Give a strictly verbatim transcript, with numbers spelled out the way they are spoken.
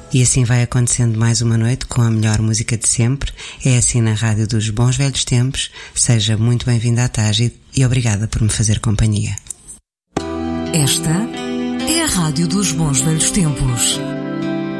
E assim vai acontecendo mais uma noite com a melhor música de sempre. É assim na Rádio dos Bons Velhos Tempos. Seja muito bem-vindo à tarde e obrigada por me fazer companhia. Esta é a Rádio dos Bons Velhos Tempos.